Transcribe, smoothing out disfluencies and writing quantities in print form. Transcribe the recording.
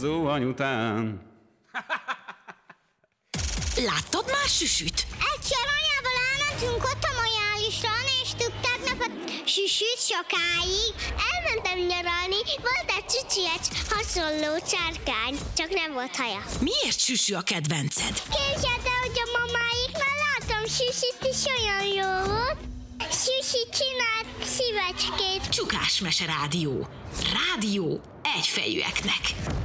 zuhany után. Láttad már Süsüt? Egyszer anyával elmentünk ott a majálisra, néztük tegnap a Süsüt sokáig. Elmentem nyaralni, volt egy Csicsi, hasonló csárkány, csak nem volt haja. Miért Süsü a kedvenced? Képzeld el, hogy a mamáiknál láttam Süsit is olyan jó volt. Süsi csinált szívecskét. Csukás Mese Rádió. Rádió egyfejűeknek.